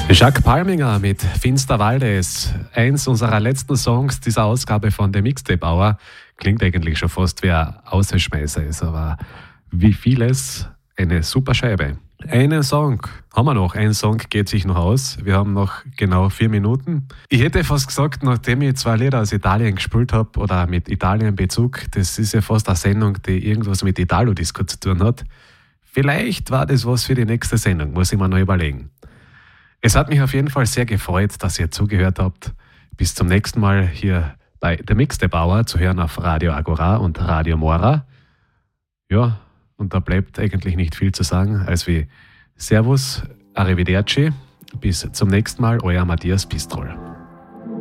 Jacques Palminger mit Finsterwaldes, eins unserer letzten Songs dieser Ausgabe von The Mixtape Hour. Klingt eigentlich schon fast wie ein Außenschmeißer ist, aber wie vieles eine super Scheibe. Einen Song haben wir noch, ein Song geht sich noch aus. Wir haben noch genau 4 Minuten. Ich hätte fast gesagt, nachdem ich 2 Lieder aus Italien gespielt habe oder mit Italien-Bezug, das ist ja fast eine Sendung, die irgendwas mit Italo-Disco zu tun hat. Vielleicht war das was für die nächste Sendung, muss ich mir noch überlegen. Es hat mich auf jeden Fall sehr gefreut, dass ihr zugehört habt. Bis zum nächsten Mal hier bei The Mixtape Hour zu hören auf Radio Agora und Radio Mora. Ja, und da bleibt eigentlich nicht viel zu sagen, als wie Servus, Arrivederci, bis zum nächsten Mal, euer Matthias Pistrol.